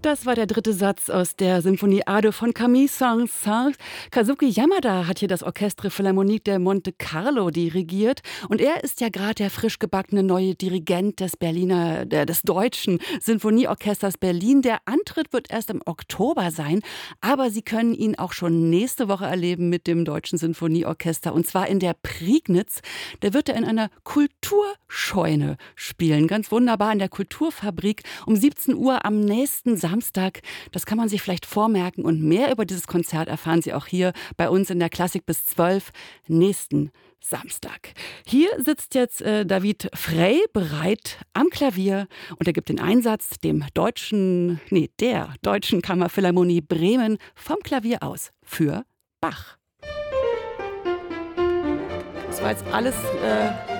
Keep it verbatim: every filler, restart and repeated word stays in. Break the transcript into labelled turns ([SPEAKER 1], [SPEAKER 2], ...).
[SPEAKER 1] Das war der dritte Satz aus der Symphonie Ade von Camille Saint-Saëns. Kazuki Yamada hat hier das Orchestre Philharmonique de Monte Carlo dirigiert. Und er ist ja gerade der frisch gebackene neue Dirigent des Berliner, der, des Deutschen Sinfonieorchesters Berlin. Der Antritt wird erst im Oktober sein. Aber Sie können ihn auch schon nächste Woche erleben mit dem Deutschen Sinfonieorchester. Und zwar in der Prignitz. Da wird er in einer Kulturscheune spielen. Ganz wunderbar in der Kulturfabrik um siebzehn Uhr am nächsten Samstag. Das kann man sich vielleicht vormerken. Und mehr über dieses Konzert erfahren Sie auch hier bei uns in der Klassik bis zwölf nächsten Samstag. Hier sitzt jetzt äh, David Frey bereit am Klavier und er gibt den Einsatz dem deutschen, nee, der Deutschen Kammerphilharmonie Bremen vom Klavier aus für Bach. Das war jetzt alles äh